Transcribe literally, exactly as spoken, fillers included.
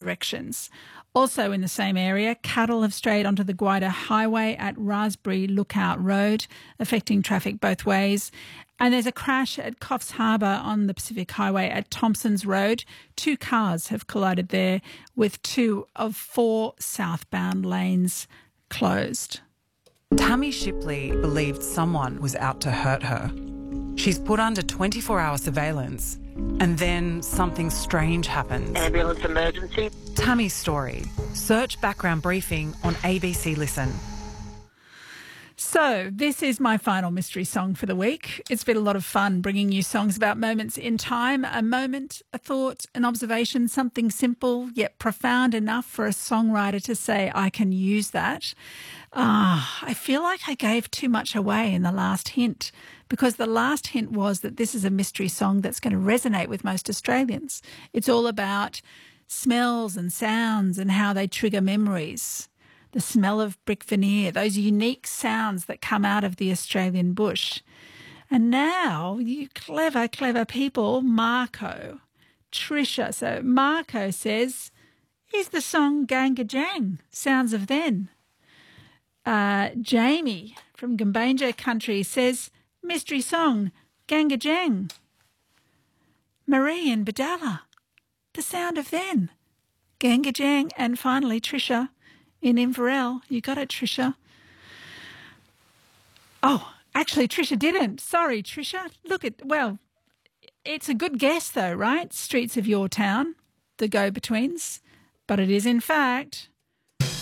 directions. Also in the same area, cattle have strayed onto the Guida Highway at Raspberry Lookout Road, affecting traffic both ways. And there's a crash at Coffs Harbour on the Pacific Highway at Thompsons Road. Two cars have collided there, with two of four southbound lanes closed. Tammy Shipley believed someone was out to hurt her. She's put under twenty-four hour surveillance, and then something strange happens. Ambulance emergency. Tammy's story. Search background briefing on A B C Listen. So this is my final mystery song for the week. It's been a lot of fun bringing you songs about moments in time, a moment, a thought, an observation, something simple yet profound enough for a songwriter to say, I can use that. Ah, I feel like I gave too much away in the last hint, because the last hint was that this is a mystery song that's going to resonate with most Australians. It's all about smells and sounds and how they trigger memories. The smell of brick veneer, those unique sounds that come out of the Australian bush. And now, you clever, clever people, Marco, Trisha. So Marco says, is the song Ganga Jang, Sounds of Then? Uh, Jamie from Gumbaynja Country says, mystery song, Ganga Jang. Marie in Badalla, The Sound of Then, Ganga Jang. And finally, Trisha in Inverell. You got it, Trisha. Oh, actually, Trisha didn't. Sorry, Trisha. Look at, well, it's a good guess though, right? Streets of Your Town, the Go-Betweens. But it is, in fact,